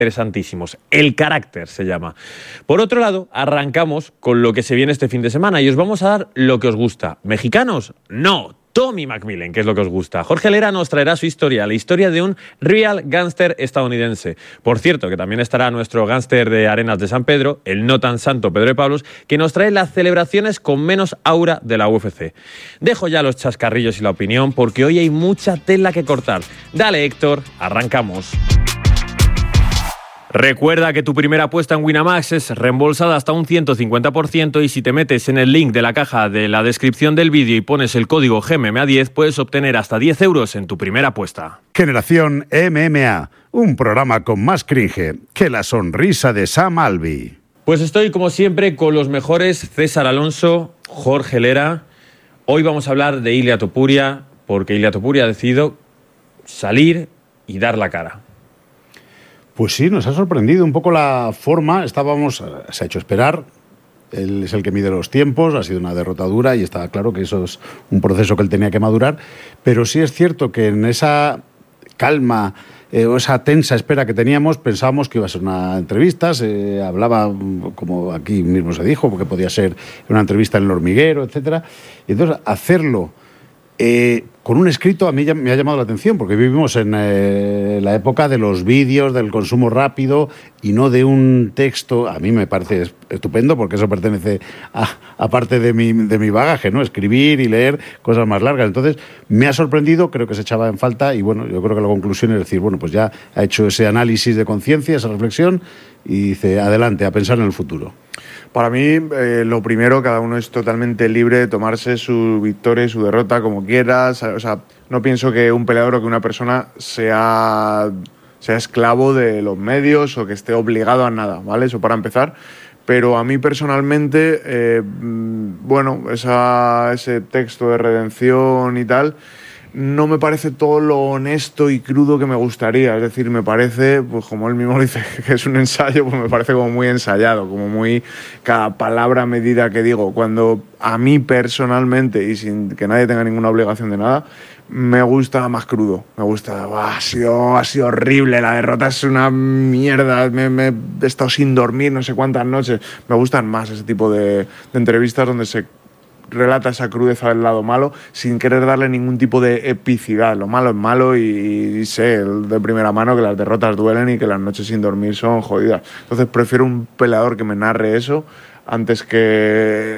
interesantísimos. El carácter se llama. Por otro lado, arrancamos con lo que se viene este fin de semana y os vamos a dar lo que os gusta. ¿Mexicanos? No. Tommy McMillan, que es lo que os gusta. Jorge Lera nos traerá su historia, la historia de un real gángster estadounidense. Por cierto, que también estará nuestro gángster de Arenas de San Pedro, el no tan santo Pedro de Pablos, que nos trae las celebraciones con menos aura de la UFC. Dejo ya los chascarrillos y la opinión, porque hoy hay mucha tela que cortar. Dale, Héctor, arrancamos. Recuerda que tu primera apuesta en Winamax es reembolsada hasta un 150% y si te metes en el link de la caja de la descripción del vídeo y pones el código GMMA10 puedes obtener hasta 10 euros en tu primera apuesta. Generación MMA, un programa con más cringe que la sonrisa de Sam Alvey. Pues estoy como siempre con los mejores, César Alonso, Jorge Lera. Hoy vamos a hablar de Ilia Topuria porque Ilia Topuria ha decidido salir y dar la cara. Pues sí, nos ha sorprendido un poco la forma. Se ha hecho esperar. Él es el que mide los tiempos, ha sido una derrota dura y está claro que eso es un proceso que él tenía que madurar. Pero sí es cierto que en esa calma o esa tensa espera que teníamos, pensábamos que iba a ser una entrevista. Se hablaba, como aquí mismo se dijo, porque podía ser una entrevista en El Hormiguero, etcétera. Y entonces hacerlo con un escrito a mí ya me ha llamado la atención, porque vivimos en la época de los vídeos, del consumo rápido y no de un texto. A mí me parece estupendo porque eso pertenece a parte de mi bagaje, ¿no? Escribir y leer cosas más largas. Entonces me ha sorprendido, creo que se echaba en falta y bueno, yo creo que la conclusión es decir, bueno, pues ya ha hecho ese análisis de conciencia, esa reflexión y dice, adelante, a pensar en el futuro. Para mí, lo primero, cada uno es totalmente libre de tomarse su victoria y su derrota como quieras. O sea, no pienso que un peleador o que una persona sea esclavo de los medios o que esté obligado a nada, ¿vale? Eso para empezar. Pero a mí personalmente, bueno, ese texto de redención y tal, no me parece todo lo honesto y crudo que me gustaría. Es decir, me parece, pues como él mismo dice que es un ensayo, pues me parece como muy ensayado, como muy cada palabra medida que digo. Cuando a mí personalmente, y sin que nadie tenga ninguna obligación de nada, me gusta más crudo. Me gusta, ha sido horrible, la derrota es una mierda, me he estado sin dormir no sé cuántas noches. Me gustan más ese tipo de entrevistas donde se relata esa crudeza del lado malo sin querer darle ningún tipo de epicidad. Lo malo es malo y sé de primera mano que las derrotas duelen y que las noches sin dormir son jodidas. Entonces prefiero un peleador que me narre eso antes que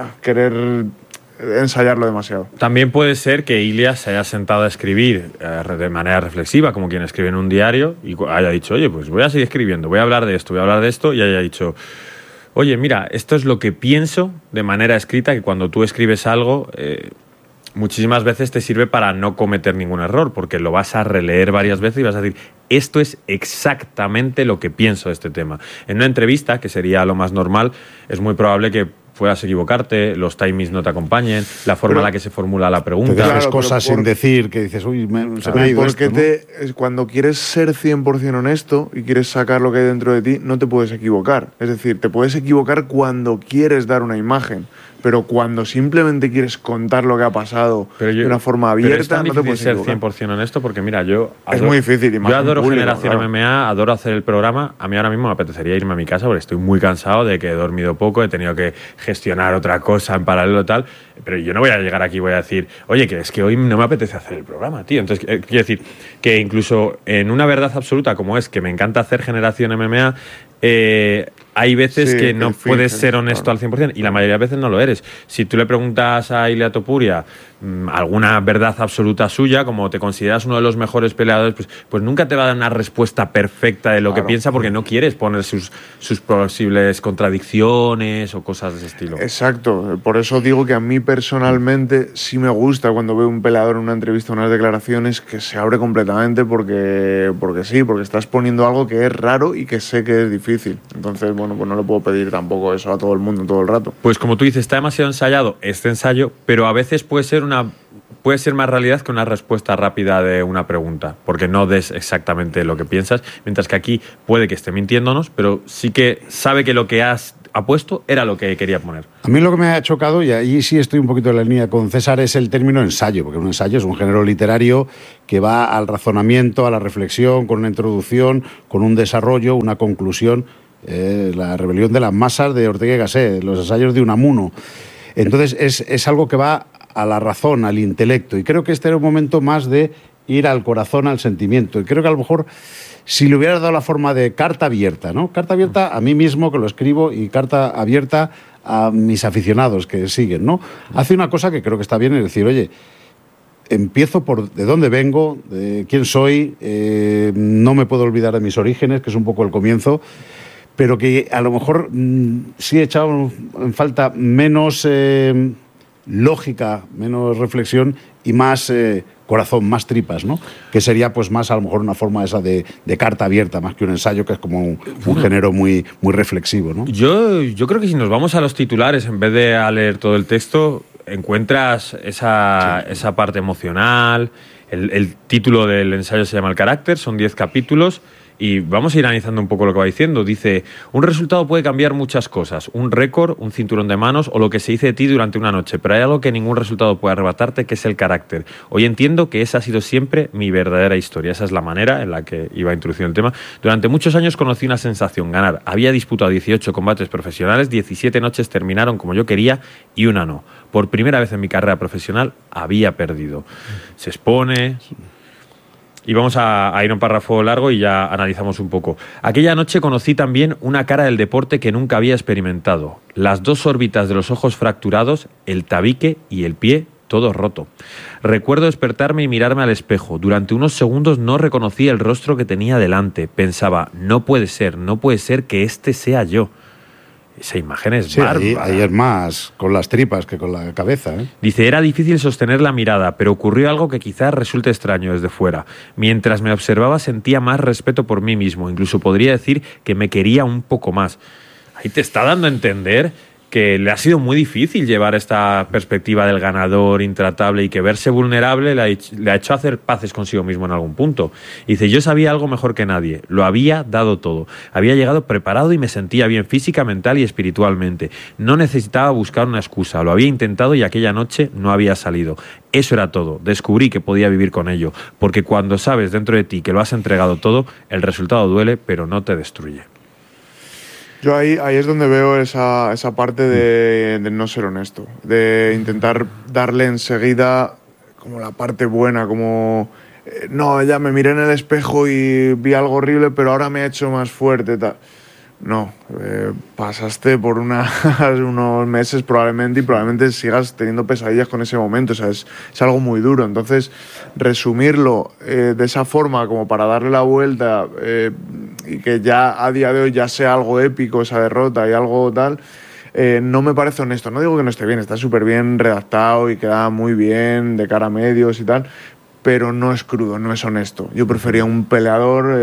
querer ensayarlo demasiado. También puede ser que Ilia se haya sentado a escribir de manera reflexiva, como quien escribe en un diario, y haya dicho, oye, pues voy a seguir escribiendo, voy a hablar de esto, y haya dicho, oye, mira, esto es lo que pienso de manera escrita, que cuando tú escribes algo, muchísimas veces te sirve para no cometer ningún error, porque lo vas a releer varias veces y vas a decir, esto es exactamente lo que pienso de este tema. En una entrevista, que sería lo más normal, es muy probable que puedas equivocarte, los timings no te acompañen, la forma en la que se formula la pregunta. Te dejas cosas sin decir, que dices, uy, se me ha ido esto, ¿no? Cuando quieres ser 100% honesto y quieres sacar lo que hay dentro de ti, no te puedes equivocar. Es decir, te puedes equivocar cuando quieres dar una imagen, pero cuando simplemente quieres contar lo que ha pasado de una forma abierta, no te puedes ser equivocar. 100% honesto, porque mira, es muy difícil. Yo adoro Generación MMA, adoro hacer el programa. A mí ahora mismo me apetecería irme a mi casa porque estoy muy cansado de que he dormido poco, he tenido que gestionar otra cosa en paralelo tal, pero yo no voy a llegar aquí y voy a decir, oye, que es que hoy no me apetece hacer el programa, tío. Entonces, quiero decir que incluso en una verdad absoluta como es que me encanta hacer Generación MMA, hay veces que no puedes ser honesto al 100% y la mayoría de veces no lo eres. Si tú le preguntas a Ilia Topuria alguna verdad absoluta suya, como te consideras uno de los mejores peleadores, pues nunca te va a dar una respuesta perfecta de lo que piensa, porque no quieres poner sus posibles contradicciones o cosas de ese estilo. Exacto, por eso digo que a mí personalmente sí me gusta cuando veo un peleador en una entrevista, unas declaraciones, que se abre completamente porque estás poniendo algo que es raro y que sé que es difícil. Entonces, bueno, pues no le puedo pedir tampoco eso a todo el mundo todo el rato. Pues como tú dices, está demasiado ensayado este ensayo, pero a veces puede ser más realidad que una respuesta rápida de una pregunta, porque no des exactamente lo que piensas, mientras que aquí puede que esté mintiéndonos, pero sí que sabe que lo que has ha puesto era lo que quería poner. A mí lo que me ha chocado, y ahí sí estoy un poquito en la línea con César, es el término ensayo, porque un ensayo es un género literario que va al razonamiento, a la reflexión, con una introducción, con un desarrollo, una conclusión. La rebelión de las masas de Ortega y Gasset, los ensayos de Unamuno. Entonces es algo que va a la razón, al intelecto, y creo que este era un momento más de ir al corazón, al sentimiento, y creo que a lo mejor si le hubiera dado la forma de carta abierta, ¿no? Carta abierta a mí mismo, que lo escribo, y carta abierta a mis aficionados que siguen, ¿no? Hace una cosa que creo que está bien, es decir, oye, empiezo por de dónde vengo, de quién soy, no me puedo olvidar de mis orígenes, que es un poco el comienzo, pero que a lo mejor sí he echado en falta menos lógica, menos reflexión y más corazón, más tripas, ¿no? Que sería pues más a lo mejor una forma esa de carta abierta, más que un ensayo, que es como un género muy, muy reflexivo, ¿no? Yo creo que si nos vamos a los titulares, en vez de a leer todo el texto, encuentras esa parte emocional. El título del ensayo se llama El carácter, son 10 capítulos. Y vamos a ir analizando un poco lo que va diciendo. Dice, un resultado puede cambiar muchas cosas. Un récord, un cinturón de manos o lo que se dice de ti durante una noche. Pero hay algo que ningún resultado puede arrebatarte, que es el carácter. Hoy entiendo que esa ha sido siempre mi verdadera historia. Esa es la manera en la que iba introduciendo el tema. Durante muchos años conocí una sensación, ganar. Había disputado 18 combates profesionales, 17 noches terminaron como yo quería y una no. Por primera vez en mi carrera profesional había perdido. Se expone... Y vamos a ir a un párrafo largo y ya analizamos un poco. Aquella noche conocí también una cara del deporte que nunca había experimentado. Las 2 órbitas de los ojos fracturados, el tabique y el pie todo roto. Recuerdo despertarme y mirarme al espejo. Durante unos segundos no reconocí el rostro que tenía delante. Pensaba, no puede ser que este sea yo. Esa imagen es bárbara. Ahí es más con las tripas que con la cabeza, ¿eh? Dice, era difícil sostener la mirada, pero ocurrió algo que quizás resulte extraño desde fuera. Mientras me observaba sentía más respeto por mí mismo, incluso podría decir que me quería un poco más. Ahí te está dando a entender que le ha sido muy difícil llevar esta perspectiva del ganador intratable y que verse vulnerable le ha hecho hacer paces consigo mismo en algún punto. Y dice, yo sabía algo mejor que nadie, lo había dado todo, había llegado preparado y me sentía bien física, mental y espiritualmente. No necesitaba buscar una excusa, lo había intentado y aquella noche no había salido. Eso era todo, descubrí que podía vivir con ello, porque cuando sabes dentro de ti que lo has entregado todo, el resultado duele, pero no te destruye. Yo ahí es donde veo esa parte de no ser honesto, de intentar darle enseguida como la parte buena, como no, ya me miré en el espejo y vi algo horrible, pero ahora me he hecho más fuerte, tal. No, pasaste por unos meses probablemente y probablemente sigas teniendo pesadillas con ese momento, o sea, es algo muy duro. Entonces, resumirlo de esa forma como para darle la vuelta y que ya a día de hoy ya sea algo épico esa derrota y algo tal, no me parece honesto. No digo que no esté bien, está súper bien redactado y queda muy bien de cara a medios y tal, pero no es crudo, no es honesto. Yo prefería un peleador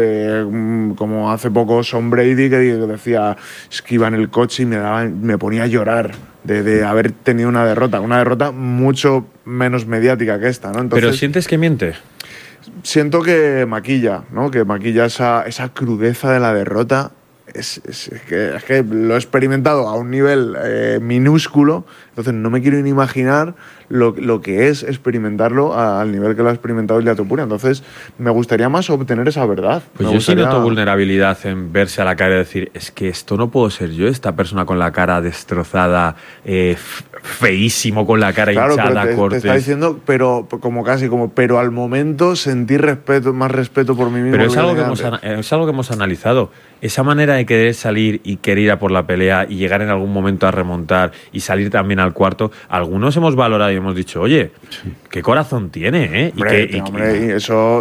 como hace poco Sean Brady, que decía, es que iba en el coche y me ponía a llorar de haber tenido una derrota mucho menos mediática que esta, ¿no? Entonces, ¿pero sientes que miente? Siento que maquilla, ¿no? Que maquilla esa crudeza de la derrota. Es que lo he experimentado a un nivel minúsculo, entonces no me quiero ni imaginar lo que es experimentarlo al nivel que lo ha experimentado Ilia Topuria. Entonces me gustaría más obtener esa verdad. Pues yo sí noto vulnerabilidad en verse a la cara y decir, es que esto no puedo ser yo, esta persona con la cara destrozada, feísimo, con la cara hinchada, pero te está diciendo, pero pero al momento sentí más respeto por mí mismo. Pero es algo que hemos analizado. Esa manera de querer salir y querer ir a por la pelea y llegar en algún momento a remontar y salir también al cuarto, algunos hemos valorado y hemos dicho, oye, qué corazón tiene, ¿eh? Hombre,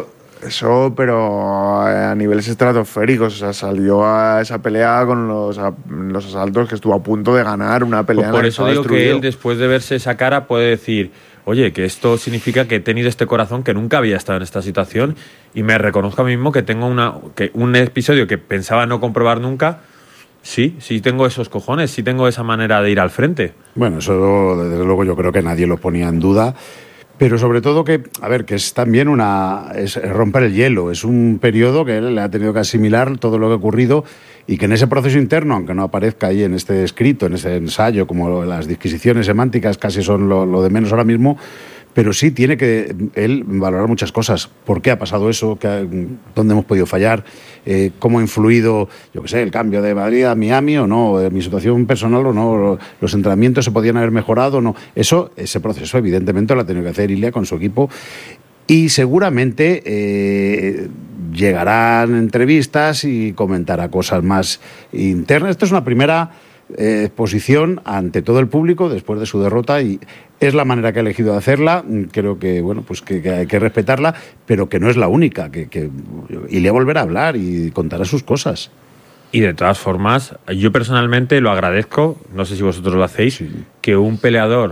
eso, pero a niveles estratosféricos. O sea, salió a esa pelea con los asaltos que estuvo a punto de ganar una pelea. Por eso digo que él, después de verse esa cara, puede decir, oye, que esto significa que he tenido este corazón que nunca había estado en esta situación y me reconozco a mí mismo que tengo un episodio que pensaba no comprobar nunca. Sí tengo esos cojones, sí tengo esa manera de ir al frente. Bueno, eso desde luego yo creo que nadie lo ponía en duda, Pero sobre todo que es también es romper el hielo, es un periodo que él le ha tenido que asimilar todo lo que ha ocurrido y que en ese proceso interno, aunque no aparezca ahí en este escrito, en ese ensayo, como las disquisiciones semánticas casi son lo de menos ahora mismo, pero sí tiene que él valorar muchas cosas. ¿Por qué ha pasado eso? ¿Dónde hemos podido fallar? ¿Cómo ha influido, yo qué sé, el cambio de Madrid a Miami o no? ¿Mi situación personal o no? ¿Los entrenamientos se podían haber mejorado o no? Ese proceso evidentemente lo ha tenido que hacer Ilia con su equipo y seguramente llegarán entrevistas y comentará cosas más internas. Esto es una primera exposición ante todo el público después de su derrota y es la manera que ha elegido de hacerla. Creo que que hay que respetarla, pero que no es la única, que Ilia volverá a hablar y contará sus cosas. Y de todas formas, yo personalmente lo agradezco, no sé si vosotros lo hacéis, sí, que un peleador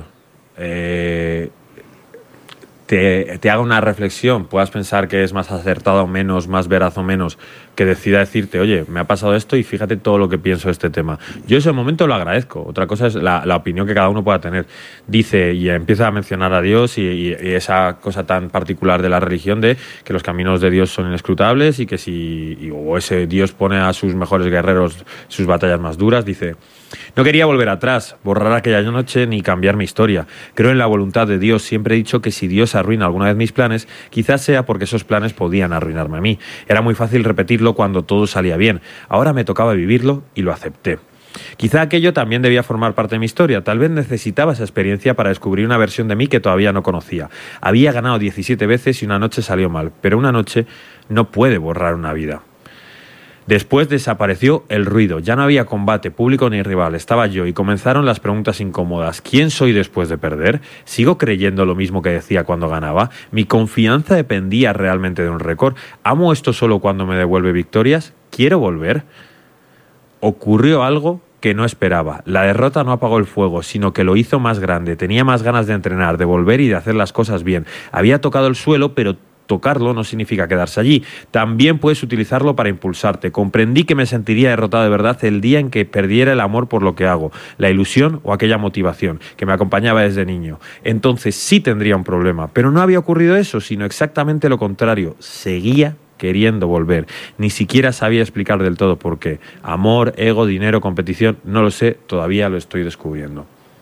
te haga una reflexión, puedas pensar que es más acertado o menos, más veraz o menos, que decida decirte, oye, me ha pasado esto y fíjate todo lo que pienso de este tema. Yo ese momento lo agradezco. Otra cosa es la opinión que cada uno pueda tener. Dice y empieza a mencionar a Dios y esa cosa tan particular de la religión de que los caminos de Dios son inescrutables y que o ese Dios pone a sus mejores guerreros sus batallas más duras. Dice: no quería volver atrás, borrar aquella noche ni cambiar mi historia. Creo en la voluntad de Dios. Siempre he dicho que si Dios arruina alguna vez mis planes, quizás sea porque esos planes podían arruinarme a mí. Era muy fácil repetirlo cuando todo salía bien. Ahora me tocaba vivirlo y lo acepté. Quizá aquello también debía formar parte de mi historia. Tal vez necesitaba esa experiencia para descubrir una versión de mí que todavía no conocía. Había ganado 17 veces y una noche salió mal, pero una noche no puede borrar una vida. Después desapareció el ruido, ya no había combate, público ni rival, estaba yo y comenzaron las preguntas incómodas. ¿Quién soy después de perder? ¿Sigo creyendo lo mismo que decía cuando ganaba? ¿Mi confianza dependía realmente de un récord? ¿Amo esto solo cuando me devuelve victorias? ¿Quiero volver? Ocurrió algo que no esperaba. La derrota no apagó el fuego, sino que lo hizo más grande. Tenía más ganas de entrenar, de volver y de hacer las cosas bien. Había tocado el suelo, pero tocarlo no significa quedarse allí. También puedes utilizarlo para impulsarte. Comprendí que me sentiría derrotado de verdad el día en que perdiera el amor por lo que hago, la ilusión o aquella motivación que me acompañaba desde niño. Entonces sí tendría un problema, pero no había ocurrido eso, sino exactamente lo contrario. Seguía queriendo volver. Ni siquiera sabía explicar del todo por qué. Amor, ego, dinero, competición, no lo sé, todavía lo estoy descubriendo.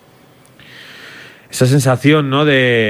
Esa sensación, ¿no?,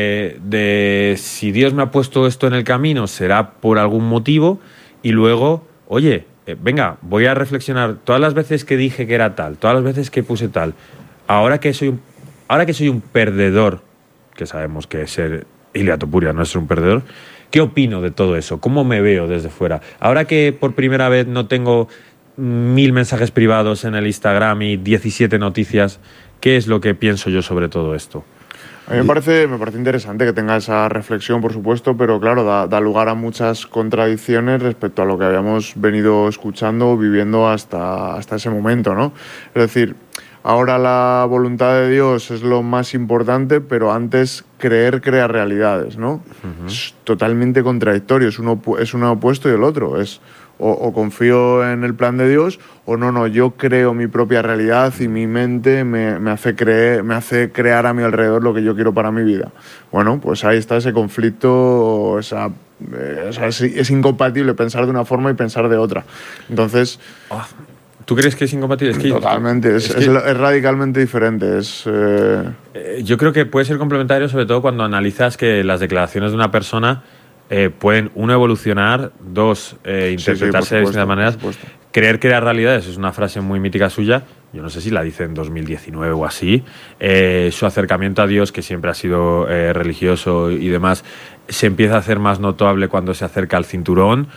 de si Dios me ha puesto esto en el camino, será por algún motivo, y luego, oye, venga, voy a reflexionar todas las veces que dije que era tal, todas las veces que puse tal, ahora que soy un perdedor, que sabemos que ser Ilia Topuria no es ser un perdedor, ¿qué opino de todo eso? ¿Cómo me veo desde fuera? Ahora que por primera vez no tengo 1000 mensajes privados en el Instagram y 17 noticias, ¿qué es lo que pienso yo sobre todo esto? A mí me parece interesante que tenga esa reflexión, por supuesto, pero claro, da lugar a muchas contradicciones respecto a lo que habíamos venido escuchando o viviendo hasta ese momento, ¿no? Es decir, ahora la voluntad de Dios es lo más importante, pero antes creer crea realidades, ¿no? Uh-huh. Es totalmente contradictorio, es uno opuesto y el otro. Es o confío en el plan de Dios o no, yo creo mi propia realidad y mi mente me hace crear a mi alrededor lo que yo quiero para mi vida. Bueno, pues ahí está ese conflicto, es incompatible pensar de una forma y pensar de otra. Entonces... ¿Tú crees que es incompatible? Es que, totalmente, es radicalmente diferente. Yo creo que puede ser complementario, sobre todo cuando analizas que las declaraciones de una persona pueden, uno, evolucionar, dos, interpretarse de distintas maneras. Creer que era realidades es una frase muy mítica suya. Yo no sé si la dice en 2019 o así. Su acercamiento a Dios, que siempre ha sido religioso y demás, se empieza a hacer más notable cuando se acerca al cinturón.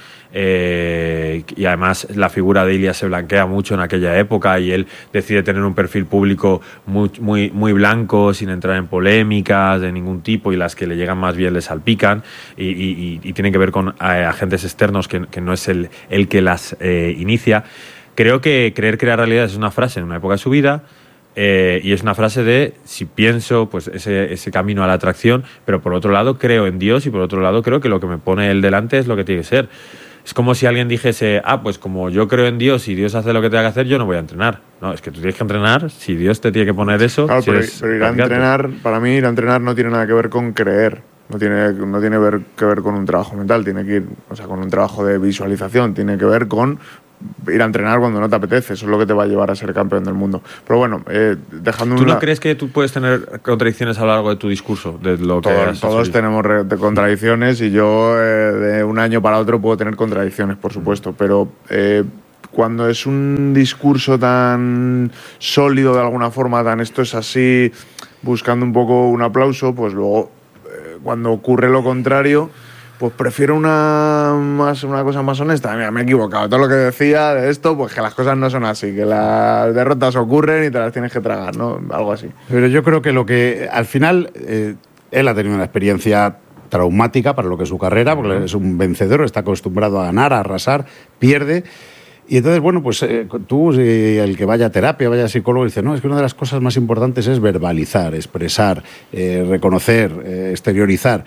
Y además la figura de Ilia se blanquea mucho en aquella época y él decide tener un perfil público muy blanco, sin entrar en polémicas de ningún tipo, y las que le llegan más bien le salpican y tienen que ver con agentes externos que no es el que las inicia. Creo que creer que la realidad es una frase en una época de su vida. Y es una frase de, si pienso, pues ese camino a la atracción, pero por otro lado creo en Dios y por otro lado creo que lo que me pone él delante es lo que tiene que ser. Es como si alguien dijese, pues como yo creo en Dios y Dios hace lo que tenga que hacer, yo no voy a entrenar. No, es que tú tienes que entrenar, si Dios te tiene que poner eso... Claro, pero ir a entrenar, para mí ir a entrenar no tiene nada que ver con creer. No tiene que ver con un trabajo mental, tiene que ir, o sea, con un trabajo de visualización, tiene que ver con ir a entrenar cuando no te apetece. Eso es lo que te va a llevar a ser campeón del mundo. Pero bueno, dejando ¿Tú no crees que tú puedes tener contradicciones a lo largo de tu discurso? De lo que todos tenemos contradicciones y yo de un año para otro puedo tener contradicciones, por supuesto, pero cuando es un discurso tan sólido de alguna forma, tan esto es así, buscando un poco un aplauso, pues luego cuando ocurre lo contrario, pues prefiero una cosa más honesta. Mira, me he equivocado. Todo lo que decía de esto, pues que las cosas no son así, que las derrotas ocurren y te las tienes que tragar, ¿no? Algo así. Pero yo creo que lo que al final él ha tenido una experiencia traumática para lo que es su carrera, porque es un vencedor, está acostumbrado a ganar, a arrasar, pierde. Y entonces, bueno, pues tú, el que vaya a terapia, vaya a psicólogo, dice, no, es que una de las cosas más importantes es verbalizar, expresar, reconocer, exteriorizar.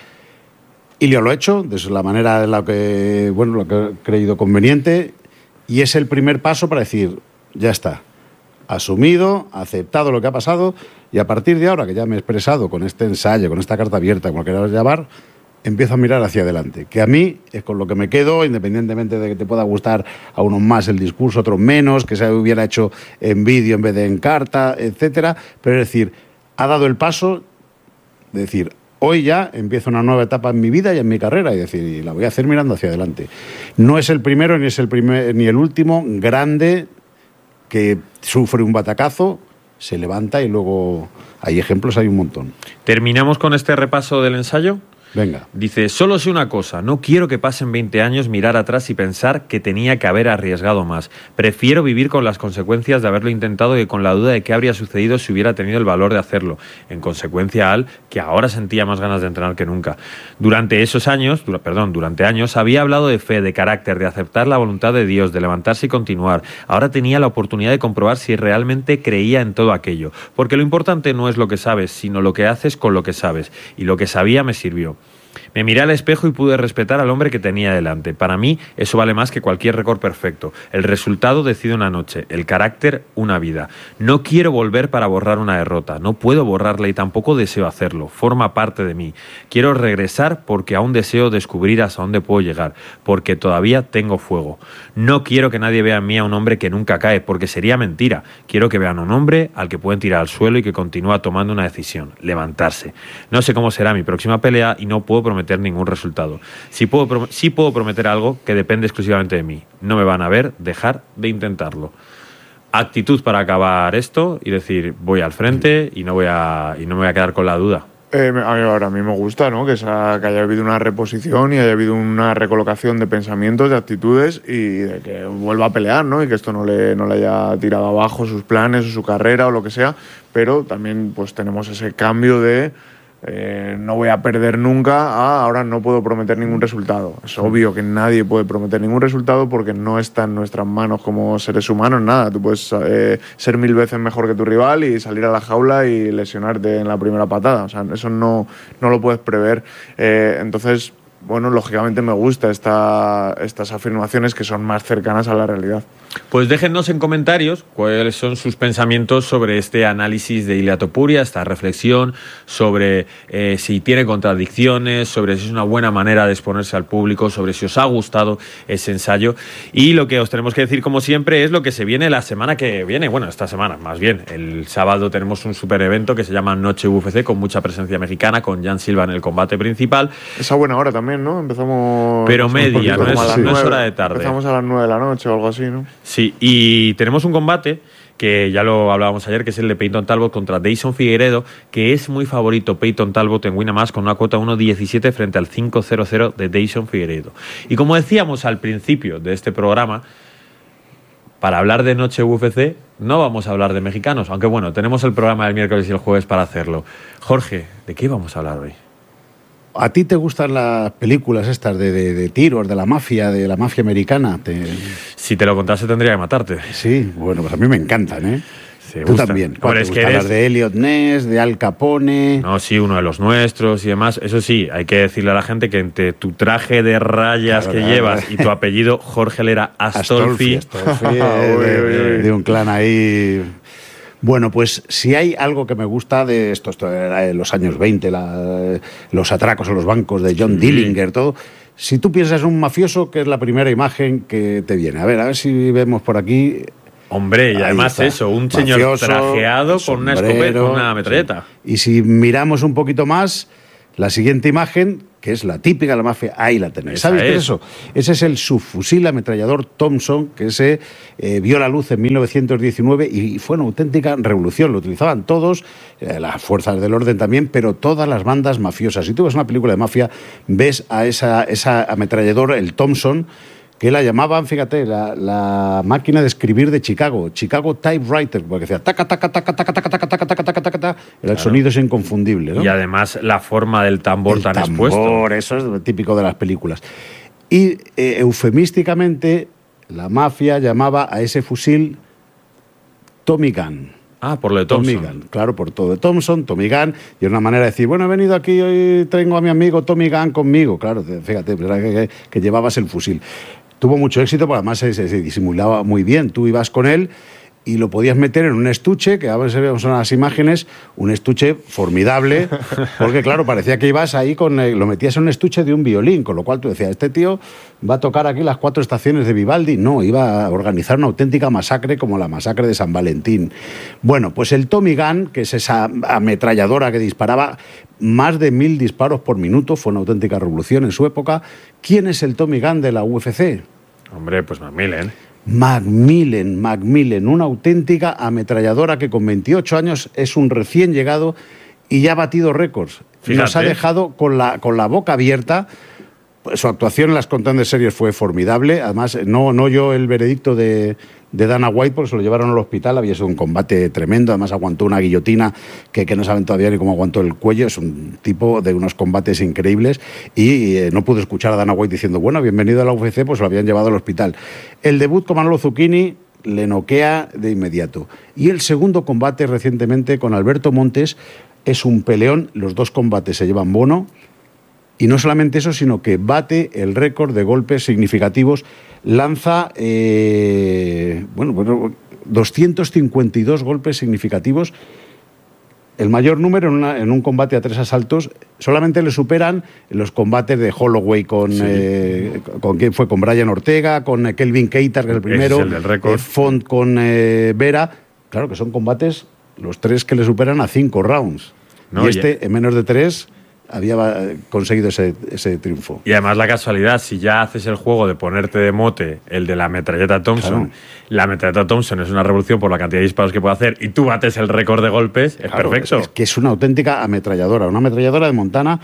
Y yo lo he hecho de la manera en la que, bueno, lo que he creído conveniente, y es el primer paso para decir, ya está, asumido, aceptado lo que ha pasado, y a partir de ahora que ya me he expresado con este ensayo, con esta carta abierta, como lo quieras llamar, empiezo a mirar hacia adelante, que a mí es con lo que me quedo, independientemente de que te pueda gustar a unos más el discurso, a otros menos, que se hubiera hecho en vídeo en vez de en carta, etcétera. Pero es decir, ha dado el paso de decir, hoy ya empiezo una nueva etapa en mi vida y en mi carrera, y decir, y la voy a hacer mirando hacia adelante. No es el primero, ni es el primer, ni el último grande que sufre un batacazo, se levanta y luego hay ejemplos, hay un montón. ¿Terminamos con este repaso del ensayo? Venga. Dice, solo sé una cosa, no quiero que pasen 20 años, mirar atrás y pensar que tenía que haber arriesgado más. Prefiero vivir con las consecuencias de haberlo intentado y con la duda de qué habría sucedido si hubiera tenido el valor de hacerlo. En consecuencia al que ahora sentía más ganas de entrenar que nunca. Durante años había hablado de fe, de carácter, de aceptar la voluntad de Dios, de levantarse y continuar. Ahora tenía la oportunidad de comprobar si realmente creía en todo aquello. Porque lo importante no es lo que sabes, sino lo que haces con lo que sabes. Y lo que sabía me sirvió. Me miré al espejo y pude respetar al hombre que tenía delante. Para mí, eso vale más que cualquier récord perfecto. El resultado decide una noche, el carácter una vida. No quiero volver para borrar una derrota. No puedo borrarla y tampoco deseo hacerlo. Forma parte de mí. Quiero regresar porque aún deseo descubrir hasta dónde puedo llegar. Porque todavía tengo fuego. No quiero que nadie vea en mí a un hombre que nunca cae, porque sería mentira. Quiero que vean a un hombre al que pueden tirar al suelo y que continúa tomando una decisión, levantarse. No sé cómo será mi próxima pelea y no puedo prometer ningún resultado. Sí puedo prometer algo que depende exclusivamente de mí. No me van a ver dejar de intentarlo. Actitud para acabar esto y decir, voy al frente y no me voy a quedar con la duda. A mí me gusta, ¿no? Que haya habido una reposición y haya habido una recolocación de pensamientos, de actitudes y de que vuelva a pelear, ¿no? Y que esto no le haya tirado abajo sus planes o su carrera o lo que sea, pero también pues tenemos ese cambio de no voy a perder nunca, ahora no puedo prometer ningún resultado. Es obvio que nadie puede prometer ningún resultado porque no está en nuestras manos como seres humanos nada. Tú puedes ser 1000 veces mejor que tu rival y salir a la jaula y lesionarte en la primera patada. O sea, eso no lo puedes prever. Entonces, bueno, lógicamente me gusta estas afirmaciones que son más cercanas a la realidad. Pues déjennos en comentarios cuáles son sus pensamientos sobre este análisis de Ilia Topuria, esta reflexión sobre si tiene contradicciones, sobre si es una buena manera de exponerse al público, sobre si os ha gustado ese ensayo. Y lo que os tenemos que decir, como siempre, es lo que se viene la semana que viene. Bueno, esta semana, más bien. El sábado tenemos un super evento que se llama Noche UFC, con mucha presencia mexicana, con Jan Silva en el combate principal. Esa buena hora también, ¿no? Empezamos... Pero media, no es hora de tarde. Empezamos a las 9 de la noche o algo así, ¿no? Sí, y tenemos un combate que ya lo hablábamos ayer, que es el de Peyton Talbot contra Dayson Figueiredo, que es muy favorito Peyton Talbot en Winamax con una cuota 1.17 frente al 5.00 de Dayson Figueiredo. Y como decíamos al principio de este programa, para hablar de Noche UFC no vamos a hablar de mexicanos, aunque bueno, tenemos el programa del miércoles y el jueves para hacerlo. Jorge, ¿de qué vamos a hablar hoy? ¿A ti te gustan las películas estas de tiros, de la mafia americana? Si te lo contase tendría que matarte. Sí, bueno, pues a mí me encantan, ¿eh? Sí, tú también. Bueno, es que las de Elliot Ness, de Al Capone... No, sí, uno de los nuestros y demás. Eso sí, hay que decirle a la gente que entre tu traje de rayas que llevas y tu apellido, Jorge Lera Astolfi. De un clan ahí... Bueno, pues si hay algo que me gusta de esto era en los años 20, los atracos a los bancos de John Dillinger, todo. Si tú piensas en un mafioso, ¿qué es la primera imagen que te viene? A ver si vemos por aquí. Hombre, y además eso, un señor mafioso, trajeado con una escopeta, con una metralleta. Sí. Y si miramos un poquito más, la siguiente imagen, que es la típica de la mafia, ahí la tenéis. ¿Sabes qué es eso? Ese es el subfusil ametrallador Thompson, que se vio la luz en 1919 y fue una auténtica revolución. Lo utilizaban todos, las fuerzas del orden también, pero todas las bandas mafiosas. Si tú ves una película de mafia, ves a esa ametralladora, el Thompson, que la llamaban, fíjate, la máquina de escribir de Chicago Typewriter, porque decía taca, taca, taca, taca, taca, taca, taca, taca, taca, taca. El sonido es inconfundible, ¿no? Y además la forma del tambor tan expuesto. Eso es típico de las películas. Y eufemísticamente, la mafia llamaba a ese fusil Tommy Gun. Ah, por lo de Thompson. Tommy Gun, claro, por todo de Thompson, Tommy Gun, y una manera de decir, bueno, he venido aquí, hoy tengo a mi amigo Tommy Gun conmigo. Claro, fíjate, que llevabas el fusil. Tuvo mucho éxito, porque además se disimulaba muy bien. Tú ibas con él y lo podías meter en un estuche, que a veces vemos en las imágenes, un estuche formidable, porque claro, parecía que ibas ahí lo metías en un estuche de un violín, con lo cual tú decías, este tío va a tocar aquí las 4 estaciones de Vivaldi. No, iba a organizar una auténtica masacre como la masacre de San Valentín. Bueno, pues el Tommy Gun, que es esa ametralladora que disparaba más de 1000 disparos por minuto, fue una auténtica revolución en su época. ¿Quién es el Tommy Gun de la UFC? Hombre, pues Macmillan. Macmillan, una auténtica ametralladora que con 28 años es un recién llegado y ya ha batido récords. Fíjate. Nos ha dejado con la boca abierta. Su actuación en las Contender Series fue formidable. Además, no oyó el veredicto de Dana White porque se lo llevaron al hospital. Había sido un combate tremendo. Además, aguantó una guillotina que no saben todavía ni cómo aguantó el cuello. Es un tipo de unos combates increíbles. Y no pudo escuchar a Dana White diciendo, bueno, bienvenido a la UFC, pues lo habían llevado al hospital. El debut con Manolo Zucchini le noquea de inmediato. Y el segundo combate recientemente con Alberto Montes es un peleón. Los 2 combates se llevan bono. Y no solamente eso, sino que bate el récord de golpes significativos. Lanza 252 golpes significativos. El mayor número en un combate a 3 asaltos. Solamente le superan los combates de Holloway con quién fue, con Brian Ortega, con Kelvin Keitar, que es el primero. Es el del récord. Font con Vera. Claro que son combates, los 3 que le superan a 5 rounds. No, y en menos de 3... había conseguido ese triunfo. Y además la casualidad, si ya haces el juego de ponerte de mote el de la metralleta Thompson, claro. La metralleta Thompson es una revolución por la cantidad de disparos que puede hacer y tú bates el récord de golpes, es claro, perfecto. Es que es una auténtica ametralladora, una ametralladora de Montana.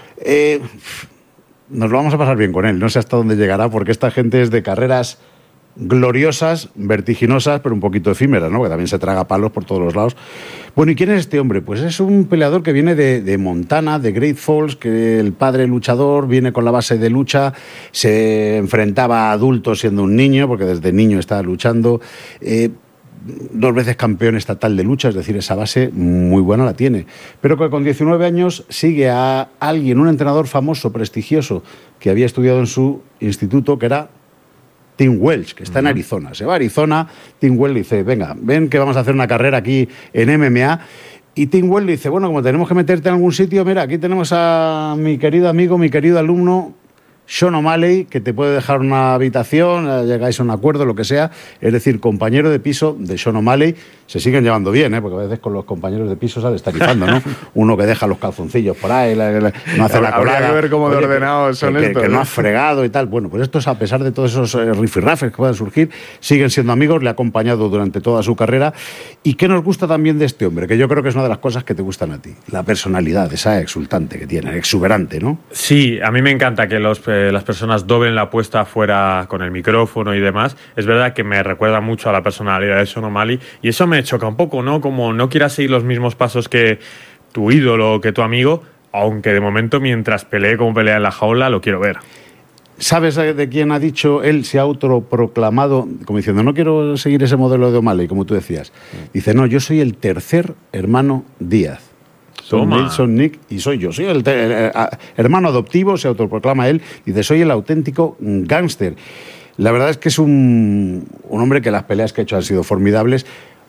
Nos lo vamos a pasar bien con él, no sé hasta dónde llegará, porque esta gente es de carreras gloriosas, vertiginosas, pero un poquito efímeras, ¿no? Que también se traga palos por todos los lados. Bueno, ¿y quién es este hombre? Pues es un peleador que viene de Montana, de Great Falls, que el padre luchador viene con la base de lucha, se enfrentaba a adultos siendo un niño, porque desde niño estaba luchando, 2 veces campeón estatal de lucha, es decir, esa base muy buena la tiene. Pero que con 19 años sigue a alguien, un entrenador famoso, prestigioso, que había estudiado en su instituto, que era Tim Welch, que está en Arizona. Se va a Arizona, Tim Welch le dice, venga, ven que vamos a hacer una carrera aquí en MMA. Y Tim Welch le dice, bueno, como tenemos que meterte en algún sitio, mira, aquí tenemos a mi querido amigo, mi querido alumno, Sean O'Malley, que te puede dejar una habitación, llegáis a un acuerdo, lo que sea. Es decir, compañero de piso de Sean O'Malley. Se siguen llevando bien, porque a veces con los compañeros de piso sales tarifando, ¿no? Uno que deja los calzoncillos por ahí, no hace la colada. Habría que ver cómo de ordenados son estos. Que no has fregado y tal. Bueno, pues estos, a pesar de todos esos rifirrafes que puedan surgir, siguen siendo amigos, le ha acompañado durante toda su carrera. ¿Y qué nos gusta también de este hombre? Que yo creo que es una de las cosas que te gustan a ti. La personalidad, esa exultante que tiene, exuberante, ¿no? Sí, a mí me encanta que las personas doblen la apuesta fuera con el micrófono y demás. Es verdad que me recuerda mucho a la personalidad de Sean O'Malley y eso me choca un poco, ¿no? Como no quieras seguir los mismos pasos que tu ídolo o que tu amigo, aunque de momento mientras pelee como pelea en la jaula lo quiero ver. ¿Sabes de quién ha dicho? Él se ha autoproclamado como diciendo, no quiero seguir ese modelo de O'Malley, como tú decías. Dice, no, yo soy el tercer hermano Díaz. Son Nelson, Nick y soy yo. Soy el hermano adoptivo, se autoproclama él. Dice, soy el auténtico gángster. La verdad es que es un hombre que las peleas que ha hecho han sido formidables.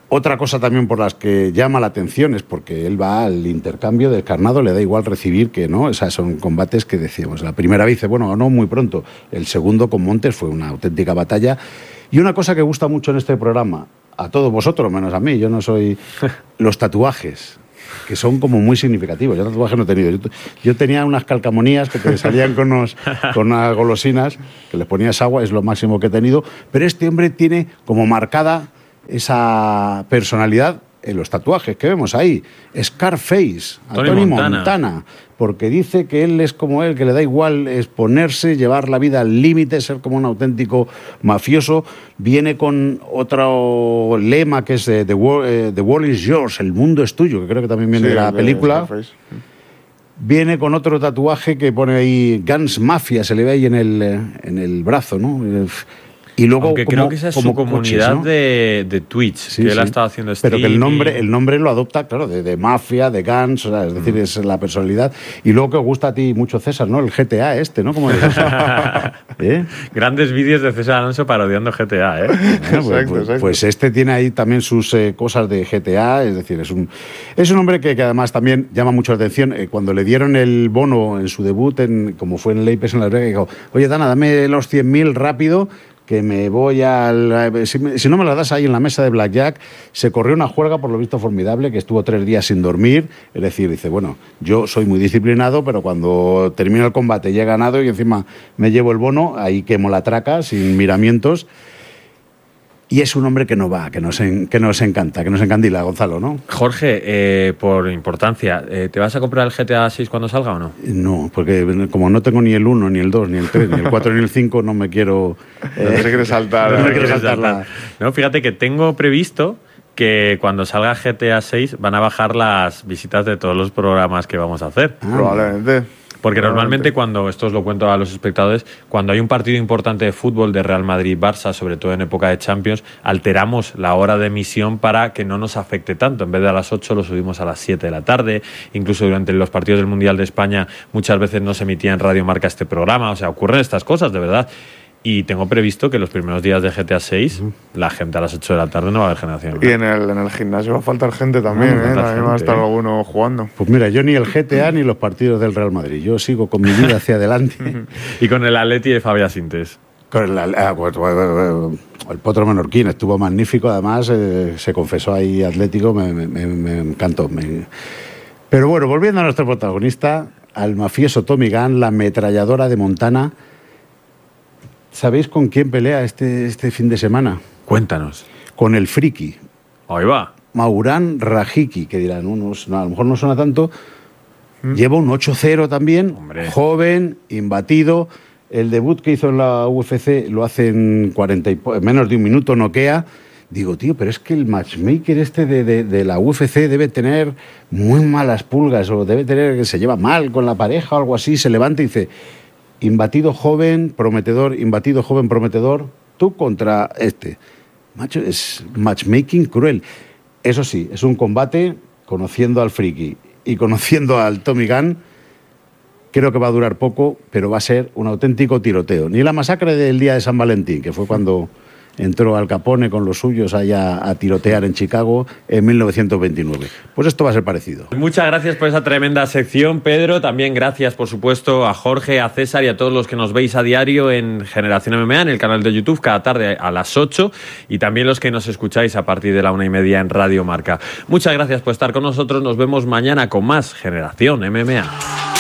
Otra cosa también por las que llama la atención es porque él va al intercambio descarnado, le da igual recibir que no. O sea, son combates que decíamos. La primera vez, bueno, ganó muy pronto. El segundo con Montes fue una auténtica batalla. Y una cosa que gusta mucho en este programa, a todos vosotros, menos a mí, yo no soy... los tatuajes, que son como muy significativos. Yo tatuajes no he tenido. Yo tenía unas calcamonías que te salían con unas golosinas, que les ponías agua, es lo máximo que he tenido. Pero este hombre tiene como marcada esa personalidad en los tatuajes que vemos ahí. Scarface, a Tony Montana, porque dice que él es como él, que le da igual exponerse, llevar la vida al límite, ser como un auténtico mafioso. Viene con otro lema que es The World is Yours, el mundo es tuyo, que creo que también viene de la película. Scarface. Viene con otro tatuaje que pone ahí Guns Mafia, se le ve ahí en el brazo, ¿no? Y luego, aunque creo que esa es su comunidad, ¿no? de Twitch, sí, que él ha estado haciendo streaming. Pero que el nombre lo adopta, claro, de mafia, de Guns, o sea, es decir, es la personalidad. Y luego que os gusta a ti mucho, César, ¿no? El GTA ¿no? Como Grandes vídeos de César Alonso parodiando GTA, ¿eh? Bueno, exacto. Pues este tiene ahí también sus cosas de GTA, es decir, es un hombre que además también llama mucho la atención. Cuando le dieron el bono en su debut, como fue en el Apex en Las Vegas, dijo, oye, Dana, dame los 100.000 rápido, que me voy si no me la das ahí en la mesa de Blackjack. Se corrió una juerga, por lo visto, formidable, que estuvo 3 días sin dormir. Es decir, dice, bueno, yo soy muy disciplinado, pero cuando termino el combate ya he ganado y encima me llevo el bono, ahí quemo la traca, sin miramientos. Y es un hombre que no va, que nos encanta, que nos encandila, Gonzalo, ¿no? Jorge, por importancia, ¿te vas a comprar el GTA 6 cuando salga o no? No, porque como no tengo ni el 1, ni el 2, ni el 3, ni el 4, ni el 5, no me quiero... no te quieres saltar. No me quiero saltar. No, fíjate que tengo previsto que cuando salga GTA 6 van a bajar las visitas de todos los programas que vamos a hacer. Probablemente. Porque normalmente cuando, esto os lo cuento a los espectadores, cuando hay un partido importante de fútbol de Real Madrid-Barça, sobre todo en época de Champions, alteramos la hora de emisión para que no nos afecte tanto. En vez de a las 8 lo subimos a las 7 de la tarde. Incluso durante los partidos del Mundial de España muchas veces no se emitía en Radio Marca este programa. O sea, ocurren estas cosas, de verdad. Y tengo previsto que los primeros días de GTA 6 la gente a las 8 de la tarde no va a haber generación. Y en el gimnasio va a faltar gente también, también va a estar alguno jugando. Pues mira, yo ni el GTA ni los partidos del Real Madrid. Yo sigo con mi vida hacia adelante. Y con el Atleti de Fabián Sintes. Con el Potro Menorquín estuvo magnífico, además se confesó ahí atlético, me encantó. Pero bueno, volviendo a nuestro protagonista, al mafioso Tommy Gunn, la ametralladora de Montana. ¿Sabéis con quién pelea este fin de semana? Cuéntanos. Con el friki. Ahí va. Maurán Rajiki, que dirán unos, no, a lo mejor no suena tanto. Lleva un 8-0 también. Hombre. Joven, imbatido. El debut que hizo en la UFC lo hace en menos de un minuto, noquea. Digo, tío, pero es que el matchmaker de la UFC debe tener muy malas pulgas, o debe tener que se lleva mal con la pareja o algo así. Se levanta y dice... Imbatido joven, prometedor, tú contra este. Macho, es matchmaking cruel. Eso sí, es un combate, conociendo al friki y conociendo al Tommy Gunn, creo que va a durar poco, pero va a ser un auténtico tiroteo. Ni la masacre del día de San Valentín, que fue cuando entró Al Capone con los suyos allá a tirotear en Chicago en 1929. Pues esto va a ser parecido. Muchas gracias por esa tremenda sección, Pedro. También gracias, por supuesto, a Jorge, a César y a todos los que nos veis a diario en Generación MMA, en el canal de YouTube, cada tarde a las 8, y también los que nos escucháis a partir de la 1:30 en Radio Marca. Muchas gracias por estar con nosotros. Nos vemos mañana con más Generación MMA.